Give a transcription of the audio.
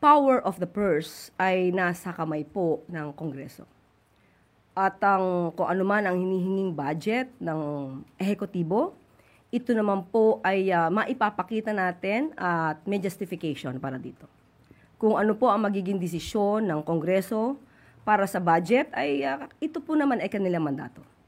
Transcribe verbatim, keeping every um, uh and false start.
power of the purse ay nasa kamay po ng Kongreso. At ang kung ano man ang hinihinging budget ng ehekutibo, ito naman po ay uh, maipapakita natin at may justification para dito. Kung ano po ang magiging desisyon ng Kongreso para sa budget ay uh, ito po naman ay kanilang mandato.